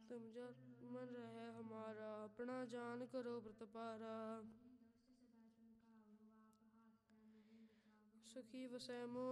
ਤੁਮ ਜਨ ਰਹਿ ਹਮਾਰਾ, ਆਪਣਾ ਜਾਨ ਕਰੋ ਪ੍ਰਤਪਾਰਾ। ਸਖੀ ਵਸੈ ਮੋਹ